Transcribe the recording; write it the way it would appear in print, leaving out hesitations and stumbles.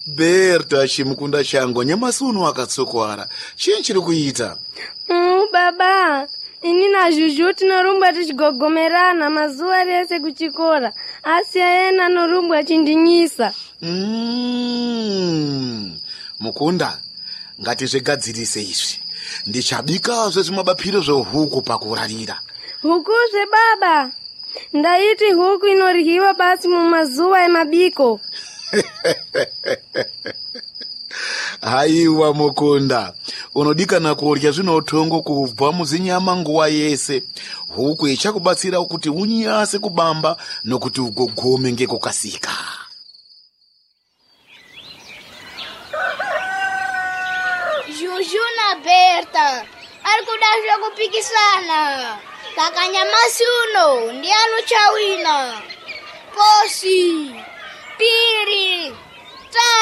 Berta chimukunda changu nyamasi uno wakatsokwara. Chii chiri kuita? Baba, ini na Juju tinorumbwa tichigogomerana mazuva rese kuchikora. Asi ayena anorumbwa achindinyisa. Mukunda, ngatizvigadzirise izvi. Ndichabikazve zvimabapiro zvehuku pakurarira. Huku baba? Ndaiti huku inoryiwa basi mumazuva emabiko. Haiwa Mukunda, unodikana kurya zvinotongo kubva muzinyama nguva yese. Huku ichakubatsira kuti unyase kubamba nokuti ugogome ngekukasika. Juju na Berta ari kuda zvekupikisana. Saka nyamasi uno ndianochawina. Posi, piri,